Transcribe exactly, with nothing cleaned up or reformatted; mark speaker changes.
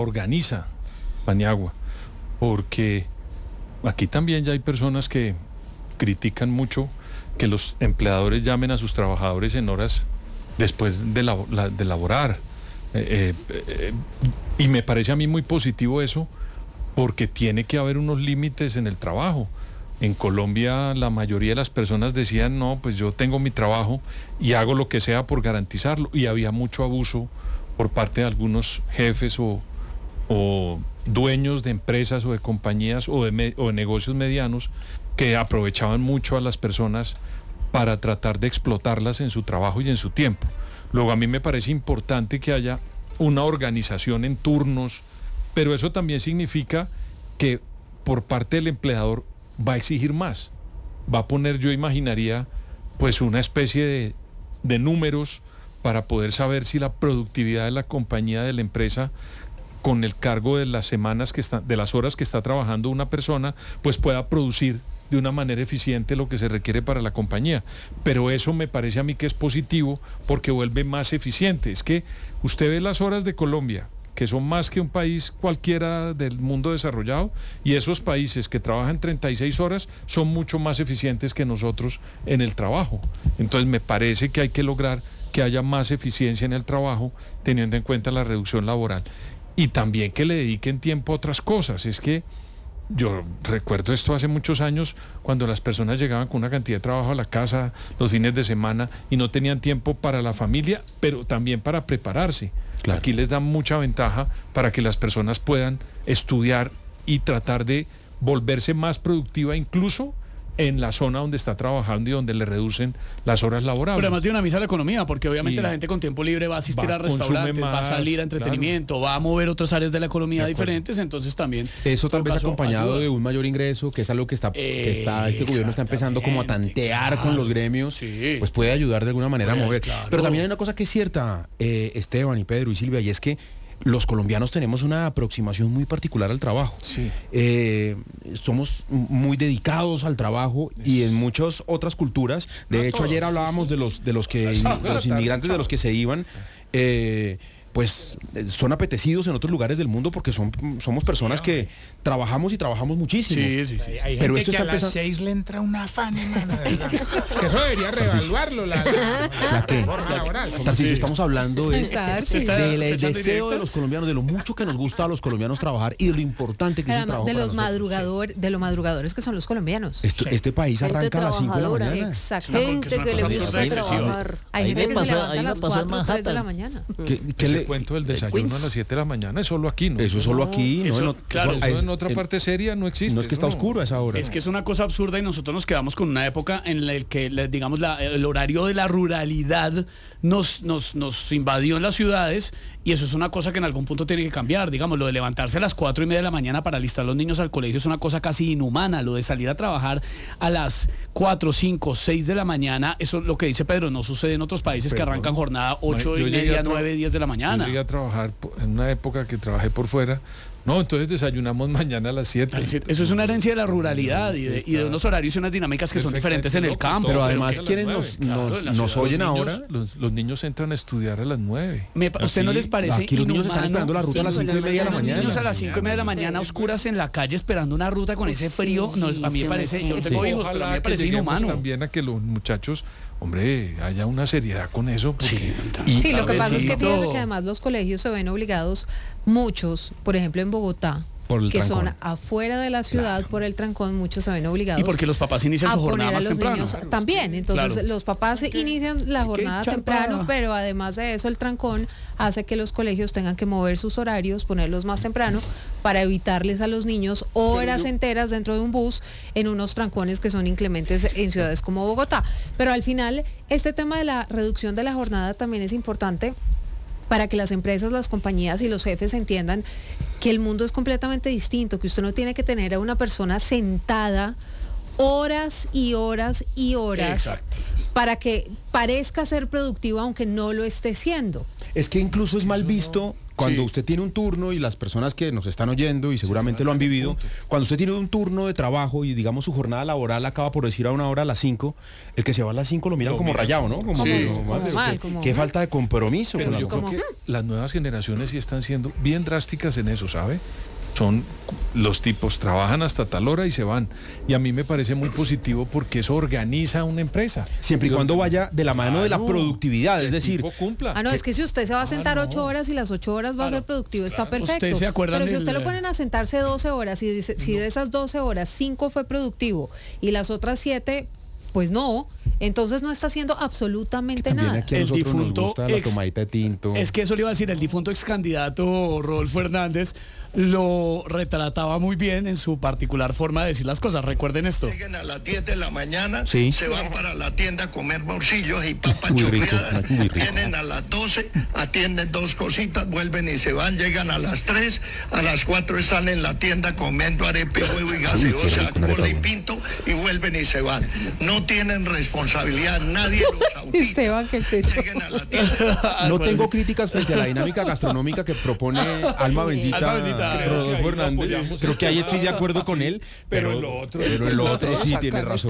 Speaker 1: organiza Paniagua, porque aquí también ya hay personas que critican mucho que los empleadores llamen a sus trabajadores en horas después de, la, la, de laborar. Eh, eh, eh, y me parece a mí muy positivo eso, porque tiene que haber unos límites en el trabajo. En Colombia la mayoría de las personas decían, no, pues yo tengo mi trabajo y hago lo que sea por garantizarlo, y había mucho abuso por parte de algunos jefes o, o dueños de empresas o de compañías o de, me, o de negocios medianos que aprovechaban mucho a las personas para tratar de explotarlas en su trabajo y en su tiempo. Luego a mí me parece importante que haya una organización en turnos, pero eso también significa que por parte del empleador va a exigir más, va a poner, yo imaginaría, pues una especie de, de números para poder saber si la productividad de la compañía, de la empresa, con el cargo de las semanas que está, de las horas que está trabajando una persona, pues pueda producir de una manera eficiente lo que se requiere para la compañía. Pero eso me parece a mí que es positivo porque vuelve más eficiente. Es que usted ve las horas de Colombia, que son más que un país cualquiera del mundo desarrollado, y esos países que trabajan treinta y seis horas son mucho más eficientes que nosotros en el trabajo. Entonces me parece que hay que lograr que haya más eficiencia en el trabajo, teniendo en cuenta la reducción laboral. Y también que le dediquen tiempo a otras cosas. Es que yo recuerdo esto hace muchos años, cuando las personas llegaban con una cantidad de trabajo a la casa los fines de semana y no tenían tiempo para la familia, pero también para prepararse. Claro. Aquí les da mucha ventaja para que las personas puedan estudiar y tratar de volverse más productiva, incluso en la zona donde está trabajando y donde le reducen las horas laborables.
Speaker 2: Pero además dinamiza la economía, porque obviamente
Speaker 1: y
Speaker 2: la gente con tiempo libre va a asistir
Speaker 1: va,
Speaker 2: a restaurantes, más, va a salir a entretenimiento, claro, va a mover otras áreas de la economía de diferentes, entonces también...
Speaker 3: Eso tal vez acompañado ayuda. de un mayor ingreso, que es algo que está, que está este gobierno está empezando como a tantear claro, con los gremios, sí, pues puede ayudar de alguna manera puede, a mover. Claro. Pero también hay una cosa que es cierta, eh, Esteban y Pedro y Silvia, y es que los colombianos tenemos una aproximación muy particular al trabajo.
Speaker 1: Sí.
Speaker 3: Eh, somos muy dedicados al trabajo y en muchas otras culturas. De no hecho, todos, ayer hablábamos de los de los que de los inmigrantes de los que se iban. Eh, pues son apetecidos en otros lugares del mundo porque son somos personas sí, que trabajamos y trabajamos muchísimo.
Speaker 2: Sí, sí, sí.
Speaker 4: Hay
Speaker 3: pero
Speaker 4: gente
Speaker 3: esto
Speaker 4: que
Speaker 3: está
Speaker 4: a las seis le entra una afán, hermano, que eso debería reevaluarlo. La, la,
Speaker 3: la, la que Tarcisio, estamos hablando es del deseo de los colombianos, de lo mucho que nos gusta a los colombianos trabajar y de lo importante que es el trabajo
Speaker 5: de
Speaker 3: para
Speaker 5: los madrugadores, de los madrugadores que son los colombianos.
Speaker 3: Esto, sí. Este país arranca gente a las cinco de la mañana.
Speaker 5: Exacto.
Speaker 2: Gente que, que le gusta trabajar.
Speaker 5: Hay gente que se levanta a las cuatro, tres de la mañana.
Speaker 1: El cuento del desayuno a las siete de la mañana es solo aquí, ¿no?
Speaker 3: Eso es solo aquí,
Speaker 2: eso,
Speaker 3: no,
Speaker 2: claro,
Speaker 1: eso en otra parte seria no existe.
Speaker 3: No es que está
Speaker 1: no.
Speaker 3: oscuro a esa hora.
Speaker 2: Es que es una cosa absurda y nosotros nos quedamos con una época en la que, digamos, la, el horario de la ruralidad nos, nos, nos invadió en las ciudades, y eso es una cosa que en algún punto tiene que cambiar. Digamos, lo de levantarse a las cuatro y media de la mañana para alistar a los niños al colegio es una cosa casi inhumana. Lo de salir a trabajar a las cuatro, cinco, seis de la mañana, eso es lo que dice Pedro, no sucede en otros países pero, que arrancan jornada ocho y media, nueve, diez de la mañana.
Speaker 1: Yo llegué a trabajar en una época que trabajé por fuera. No, entonces desayunamos mañana a las siete.
Speaker 2: Eso es una herencia de la ruralidad y de, y de unos horarios y unas dinámicas que son diferentes en el campo.
Speaker 3: Pero además quienes nos, claro, nos, nos oyen ahora,
Speaker 1: los, los niños entran a estudiar a las nueve.
Speaker 2: Me, ¿Usted aquí, no les parece
Speaker 3: aquí los niños están esperando la ruta a las cinco y media de la mañana?
Speaker 2: Los niños a las cinco y media de la mañana oscuras en la calle esperando una ruta con ese frío. No, a mí me parece, yo tengo hijos, pero a mí me parece inhumano.
Speaker 1: También a que los muchachos, hombre, haya una seriedad con eso.
Speaker 5: Sí, y sí, lo que pasa es que fíjate que además los colegios se ven obligados, muchos, por ejemplo en Bogotá, que trancón. Son afuera de la ciudad, claro, por el trancón, muchos se ven obligados.
Speaker 2: Y porque los papás inician su jornada más temprano.
Speaker 5: Niños también, entonces claro, los papás inician la jornada temprano, pero además de eso el trancón hace que los colegios tengan que mover sus horarios, ponerlos más temprano, para evitarles a los niños horas yo... enteras dentro de un bus en unos trancones que son inclementes en ciudades como Bogotá. Pero al final, este tema de la reducción de la jornada también es importante para que las empresas, las compañías y los jefes entiendan que el mundo es completamente distinto, que usted no tiene que tener a una persona sentada horas y horas y horas. Exacto. Para que parezca ser productiva aunque no lo esté siendo.
Speaker 3: Es que incluso es mal visto cuando
Speaker 2: Sí.
Speaker 3: usted tiene un turno y las personas que nos están oyendo y seguramente lo han vivido, cuando usted tiene un turno de trabajo y digamos su jornada laboral acaba por decir a una hora a las cinco, el que se va a las cinco lo miran
Speaker 1: Lo
Speaker 3: como
Speaker 1: miran
Speaker 3: rayado, ¿no? Como,
Speaker 2: Sí.
Speaker 3: como,
Speaker 5: Como
Speaker 3: pero
Speaker 5: mal,
Speaker 3: qué,
Speaker 5: como-
Speaker 3: qué falta de compromiso.
Speaker 1: Pero
Speaker 3: con la
Speaker 1: yo creo
Speaker 5: como-
Speaker 1: que las nuevas generaciones sí están siendo bien drásticas en eso, ¿sabe? Son los tipos, trabajan hasta tal hora y se van. Y a mí me parece muy positivo porque eso organiza una empresa.
Speaker 3: Siempre y
Speaker 1: Yo-
Speaker 3: cuando vaya de la mano de la
Speaker 1: Claro,
Speaker 3: productividad, es
Speaker 1: el
Speaker 3: decir,
Speaker 1: tipo cumpla.
Speaker 5: Ah, no, es que si usted se va a sentar
Speaker 1: no.
Speaker 5: ocho horas y las ocho horas va a ser productivo, está perfecto.
Speaker 2: ¿Usted se acuerda
Speaker 5: Pero si
Speaker 2: del-
Speaker 5: usted lo ponen a sentarse doce horas y dice, si de esas doce horas cinco fue productivo y las otras siete, pues no, entonces no está haciendo absolutamente
Speaker 3: también
Speaker 5: nada.
Speaker 3: aquí a
Speaker 2: El
Speaker 3: nosotros nos
Speaker 2: difunto
Speaker 3: gusta la
Speaker 2: ex-
Speaker 3: tomadita de tinto.
Speaker 2: Es que eso le iba a decir, el difunto ex candidato Rodolfo Hernández lo retrataba muy bien en su particular forma de decir las cosas. Recuerden esto.
Speaker 6: Lleguen a las diez de la mañana,
Speaker 3: Sí.
Speaker 6: se van para la tienda a comer morcillos y papas
Speaker 3: Muy rico,
Speaker 6: chorreadas.
Speaker 3: muy rico.
Speaker 6: Vienen a las doce, atienden dos cositas, vuelven y se van. Llegan a las tres, a las cuatro están en la tienda comiendo arepe, huevo y gaseosa,
Speaker 3: rico, una arepa
Speaker 6: cola y
Speaker 3: buena.
Speaker 6: pinto y vuelven y se van. No tienen responsabilidad, nadie los audita.
Speaker 5: Esteban, ¿qué es eso?
Speaker 6: Lleguen a la tienda.
Speaker 3: No tengo críticas frente a la dinámica gastronómica que propone Alma Bendita,
Speaker 2: Alma Bendita. Creo
Speaker 1: que
Speaker 3: Rodolfo
Speaker 1: ahí lo
Speaker 3: Hernández.
Speaker 1: apoyamos
Speaker 3: Creo
Speaker 1: en
Speaker 3: que ahí
Speaker 1: tema-
Speaker 3: estoy de acuerdo con él,
Speaker 1: pero
Speaker 3: pero,
Speaker 1: en lo otro-
Speaker 3: pero en lo otro sí tiene razón.